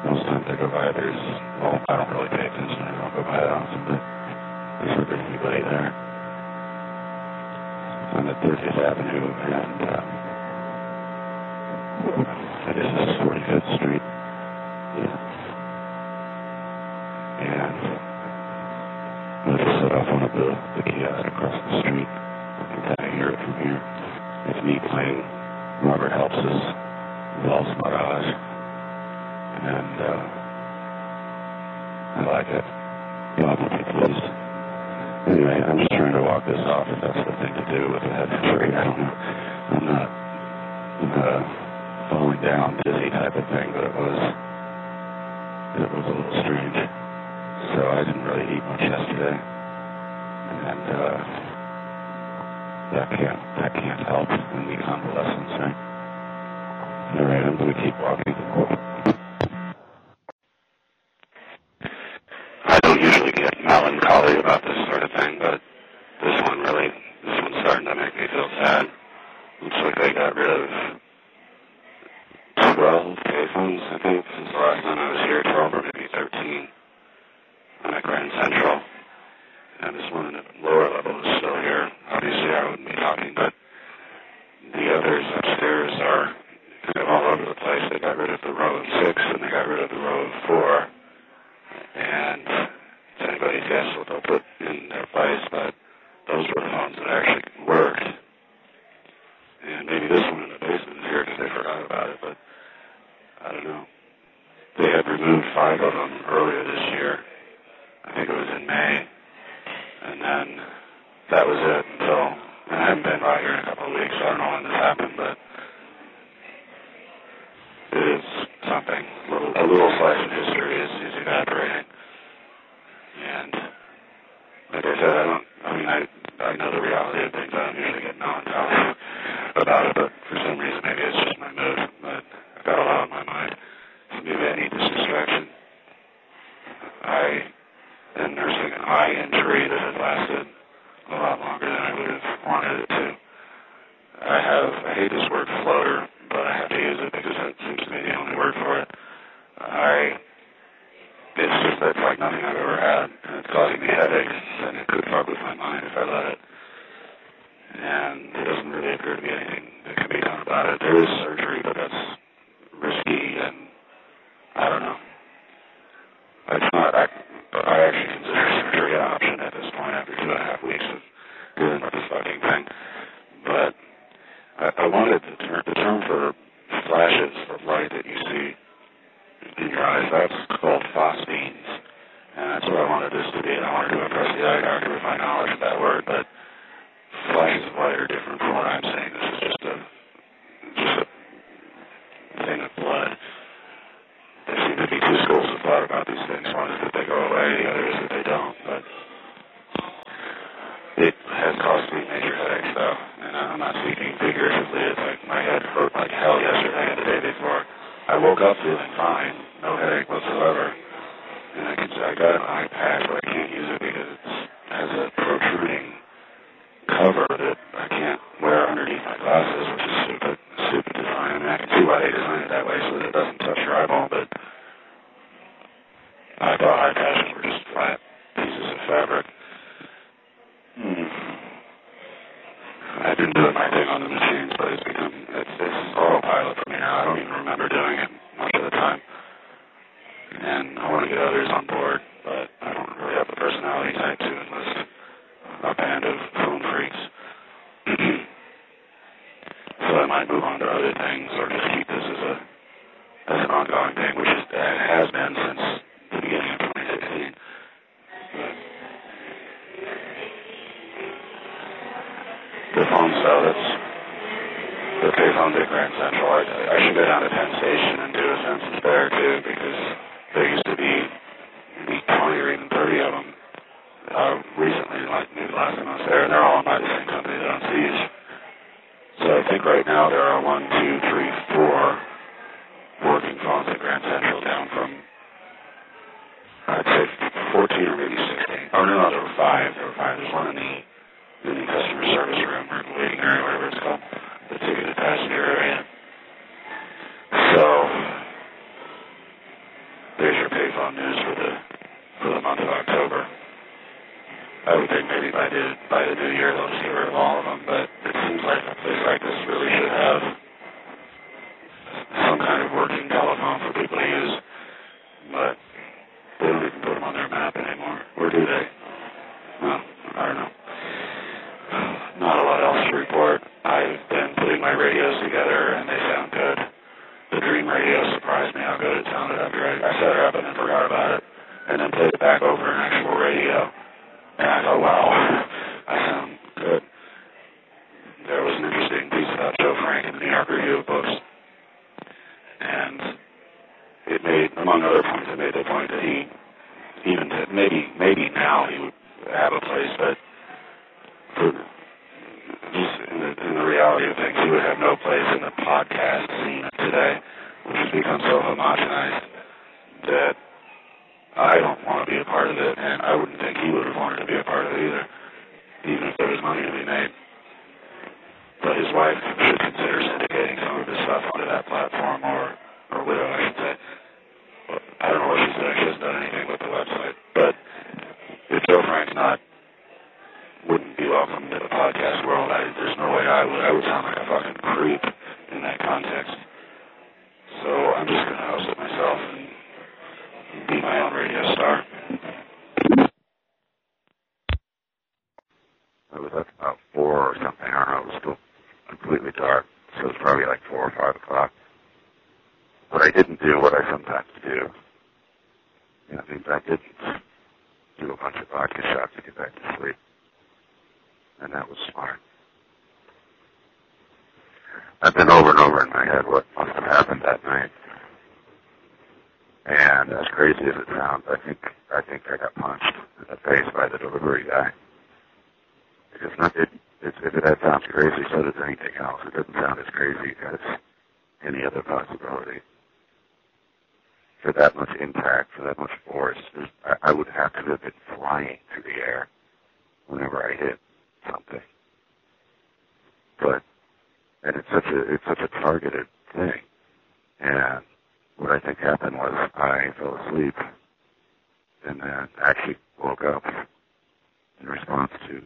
most times I go by, well, I don't really pay attention. I don't go by that often, but there's hardly anybody there. I'm at 30th Avenue, and I guess this is 45th Street. Yeah. And I just set off one of the kiosks across the street. I can kind of hear it from here. It's me playing Robert Helps's Valse Mirage. And I like it. God will be pleased. Anyway, I'm just trying to walk this off if that's the thing to do with a head injury. I don't know. I'm not falling down dizzy type of thing, but it was a little strange. So I didn't really eat much yesterday. And that can't help in the convalescence, right? Alright, I'm going to keep walking. I don't usually get melancholy about this sort of thing, but this one's starting to make me feel sad. Looks like they got rid of 12 payphones, I think, since the last time I was here, 12 or maybe 13. I'm at Grand Central, and this one in the lower level is still here. Obviously, I wouldn't be talking, but the others upstairs are kind of all over the place. They got rid of the row of 6, and they got rid of the row of 4. And it's anybody's guess what they'll put in their place, but those were the phones that actually worked. And maybe this one in the basement is here because they forgot about it, but I don't know. They had removed 5 of them earlier this year. I think it was in May. And then that was it until, and I haven't been by here in a couple of weeks, so I don't know when this happened, but it is something. A little slice of history is evaporating. And like I said, I know the reality of things. I don't usually get melancholy about it, but for some reason, maybe it's just my mood. But I've got a lot on my mind. So maybe I need this distraction. I am nursing an eye injury that has lasted a lot longer than I would have wanted it to. I hate this word floater, but I have to use it because it seems to be the only word for it. It's like nothing I've ever had, and it's causing me headaches, and it could fuck with my mind if I let it. And there doesn't really appear to be anything that can be done about it. There is surgery, but that's risky, and I don't know. It's not. I actually consider surgery an option at this point after 2.5 weeks of dealing with this fucking thing. But I wanted the term for flashes of light that you see in your eyes, that's called phosphenes. And that's what I wanted this to be. And I wanted to impress the eye doctor with my knowledge of that word, but flashes of light are different from what I'm saying. This is just a thing of blood. There seem to be 2 schools of thought about these things. One is that they go away, the other is that they don't. But it has caused me major headaches, though. And I'm not speaking figuratively. It's like my head hurt like hell yesterday and the day before. I woke up feeling fine, no headache whatsoever. And I got an eye patch, but I can't use it because it has a protruding cover that I can't wear underneath my glasses, which is stupid design. I mean, I can see why they designed it that way so that it doesn't touch your eyeball, but I thought eye patches were just flat pieces of fabric. I've been doing my thing on the machines, but it's autopilot for me now. I don't even remember doing it much of the time. And I want to get others on board, but I don't really have the personality type to enlist a band of phone freaks. So I might move on to other things or just keep this as an ongoing thing, which has been since the beginning of 2016. The phone cell, the payphones at Grand Central. I should go down to Penn Station and do a census there too, because there used to be 20 or even 30 of them recently, like maybe last time I was there, and they're all owned by the same company that owns these. So I think right now there are 1, 2, 3, 4 working phones at Grand Central, down from I'd say 14 or maybe 16. Oh no, there were 5. There's one in the customer service room or waiting area, whatever it's called, the ticketed passenger area. So telephone news for the month of October. I would think maybe by the new year they'll just get rid of all of them, but it seems like a place like this really should have some kind of working telephone for people to use, but they don't even put them on their map anymore. Or do they? Well, I don't know. Not a lot else to report. I've been putting my radios together, and they sound good. The Dream Radio surprised me how good it sounded after I set it up and then forgot about it, and then played it back over an actual radio. And I thought, wow, I sound good. There was an interesting piece about Joe Frank in the New York Review of Books. And it made, among other points, it made the point that he, even maybe now he would have a place, but for just in the reality of things, he would have no place in the podcast scene today, which has become so homogenized that I don't want to be a part of it, and I wouldn't think he would have wanted to be a part of it either, even if there was money to be made. But his wife should consider syndicating some of his stuff onto that platform, or widow, I should say. Well, I don't know what she's done. She hasn't done anything with the website. But if Joe Frank's wouldn't be welcome to the podcast world, there's no way I would sound like a fucking creep in that context. So I'm just going to host it myself and be my own radio star. It was up about 4 or something. I don't know. It was still completely dark, so it was probably like 4 or 5 o'clock. But I didn't do what I sometimes do. I didn't do a bunch of vodka shots to get back to sleep. And that was smart. I've been over and over in my head what must have happened that night. And as crazy as it sounds, I think I got punched in the face by the delivery guy. Because if it sounds crazy, so does anything else. It doesn't sound as crazy as any other possibility. For that much impact, for that much force, I would have to have been flying through the air whenever I hit something. And it's such a targeted thing. And what I think happened was I fell asleep and then actually woke up in response to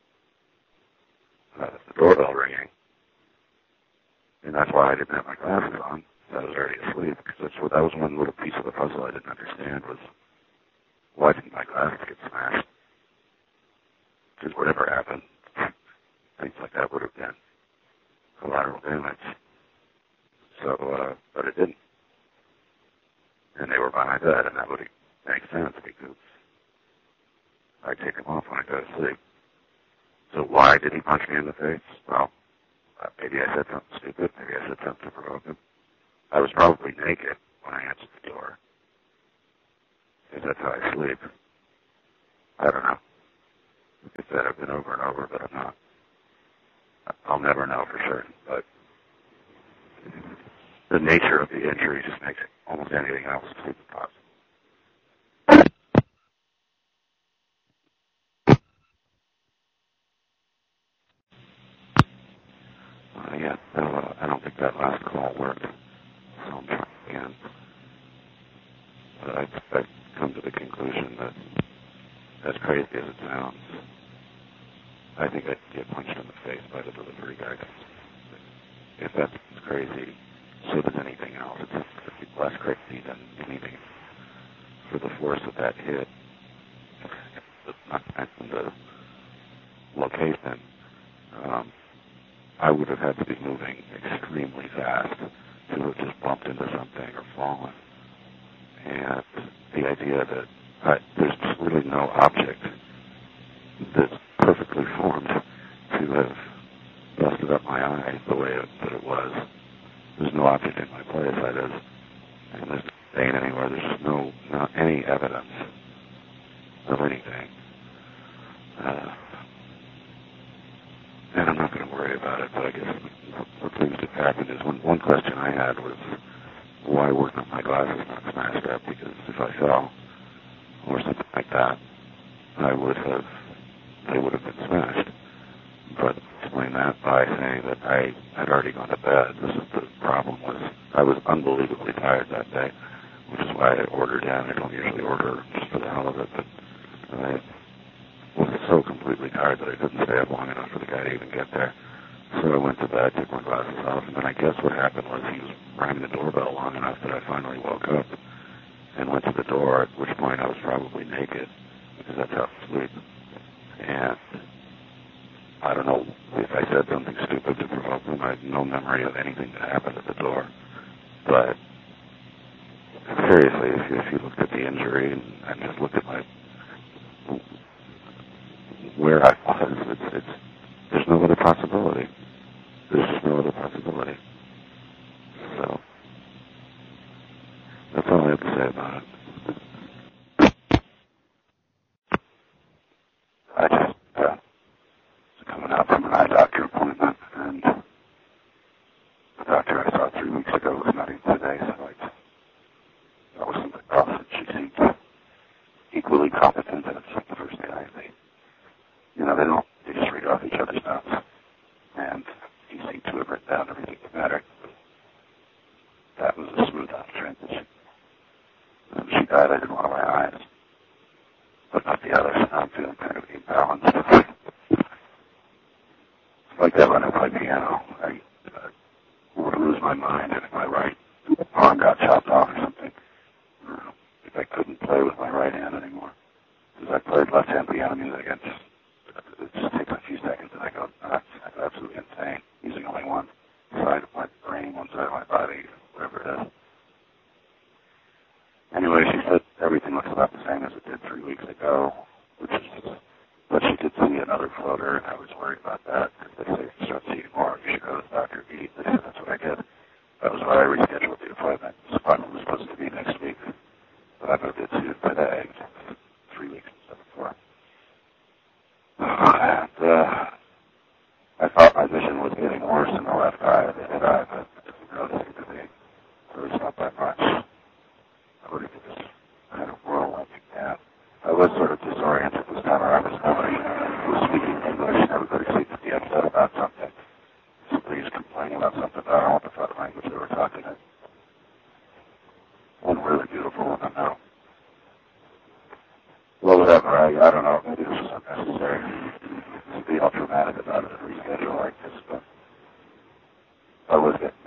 the doorbell ringing. And that's why I didn't have my glasses on. I was already asleep. Because that was one little piece of the puzzle I didn't understand was why didn't my glasses get smashed? Because whatever happened, things like that would have been collateral damage. So, but it didn't. And they were by my bed, and that would make sense because I take them off when I go to sleep. So why did he punch me in the face? Well, maybe I said something stupid. Maybe I said something to provoke him. I was probably naked when I answered the door. Because that's how I sleep. I don't know. Like I said, I've been over and over, but I'm not. I'll never know for certain, but the nature of the injury just makes almost anything else seem impossible. I don't think that last call worked, so I'm trying again. But I've come to the conclusion that, as crazy as it sounds, I think I'd get punched in the face by the delivery guy. If that's crazy, so does anything else. It's less crazy than anything. For the force of that hit, not mention the location, I would have had to be moving extremely fast to have just bumped into something or fallen. And the idea that there's really no object that's perfectly formed to have busted up my eye the way that it was. There's no object in my place. And there's no stain anywhere. There's just not any evidence of anything. And I'm not going to worry about it, but I guess what things that happened is one question I had was why weren't my glasses not smashed up? Because if I fell or something like that, they would have been smashed. But explain that by saying that I had already gone to bed. The problem was I was unbelievably tired that day. which is why I ordered in. I don't usually order just for the hell of it, but I was so completely tired that I couldn't stay up long enough for the guy to even get there. So I went to bed, took my glasses off, and then I guess what happened was he was ringing the doorbell long enough that I finally woke up and went to the door, at which point I was probably naked, because that's how I sleep. And I don't know if I said something stupid to provoke him. I have no memory of anything that happened at the door. But seriously, if you looked at the injury and just looked at where I was, there's no other possibility. There's just no other possibility. So that's all I have to say about it. I just was coming out from an eye doctor appointment, and the doctor I saw 3 weeks ago was not in today, so I wasn't off, and she seemed equally competent, and it's like the first guy. They just read off each other's notes, and he seemed to have written down everything that mattered. That was a smooth out transition. When she died, I didn't want my eyes, but not the others. I'm feeling kind of imbalanced. It's like that when I play piano. I would lose my mind if my right arm got chopped off or something. If I couldn't play with my right hand anymore. Because I played left-hand piano music, it just takes a few seconds and I go nuts. I go absolutely insane, using only one side of my brain, one side of my body, whatever it is. Anyway, she said everything looks about the same as it did 3 weeks ago, but she did see another floater, and I was worried about that, because they say if you start seeing more, you should go to the doctor immediately, so that's what I did. That was why I rescheduled the appointment. This appointment was supposed to be next week, but I moved it to today, 3 weeks instead of 4. And I thought my vision was getting worse in the left eye than the right eye, but it didn't really seem to be. So it's not that much. I would have just kind of whirlwind again. I was sort of disoriented this time around because nobody was speaking English. Everybody seemed to be upset about something. Somebody was complaining about something, but I don't know what the fuck language they were talking in. One really beautiful one, I know. Well, whatever, I don't know. Maybe this was unnecessary to be all dramatic about it and reschedule like this, but I was getting